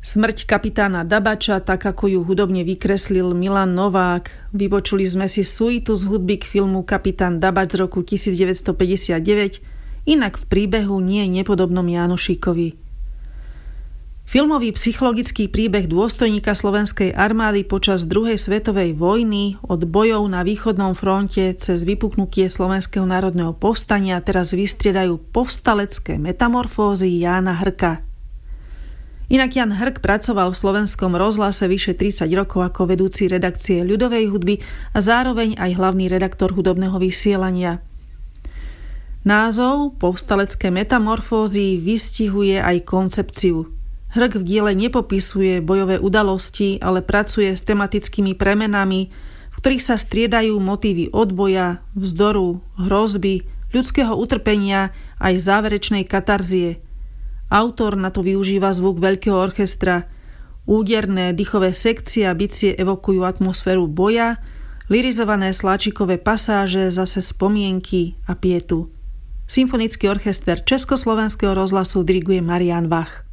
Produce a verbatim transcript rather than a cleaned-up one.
Smrť kapitána Dabača, tak ako ju hudobne vykreslil Milan Novák. Vypočuli sme si suitu z hudby k filmu Kapitán Dabač z roku devätnásťstopäťdesiatdeväť, inak v príbehu nie nepodobnom Jánošíkovi. Filmový psychologický príbeh dôstojníka slovenskej armády počas druhej svetovej vojny od bojov na východnom fronte cez vypuknutie Slovenského národného povstania teraz vystriedajú povstalecké metamorfózy Jána Hrka. Inak Jan Hrk pracoval v Slovenskom rozhlase vyše tridsať rokov ako vedúci redakcie ľudovej hudby a zároveň aj hlavný redaktor hudobného vysielania. Názov Povstalecké metamorfózy vystihuje aj koncepciu. Hrk v diele nepopisuje bojové udalosti, ale pracuje s tematickými premenami, v ktorých sa striedajú motívy odboja, vzdoru, hrozby, ľudského utrpenia aj záverečnej katarzie. Autor na to využíva zvuk veľkého orchestra. Úderné dýchové sekcie a bicie evokujú atmosféru boja, lirizované sláčikové pasáže zase spomienky a pietu. Symfonický orchester Československého rozhlasu diriguje Marián Vach.